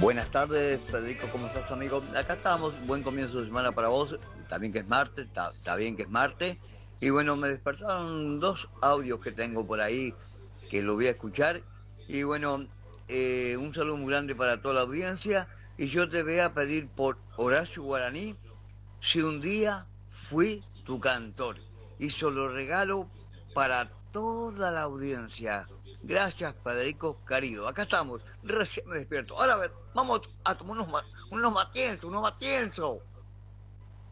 Buenas tardes, Federico, ¿cómo estás, amigo? Acá estamos, buen comienzo de semana para vos, también que es martes, está bien que es martes. Y bueno, me despertaron dos audios que tengo por ahí que lo voy a escuchar. Y bueno, un saludo muy grande para toda la audiencia. Y yo te voy a pedir por Horacio Guaraní, si un día fui tu cantor. Y se lo regalo para toda la audiencia. Gracias, Federico querido. Acá estamos, recién me despierto. Ahora a ver, vamos a tomar unos matienzos, unos matienzos.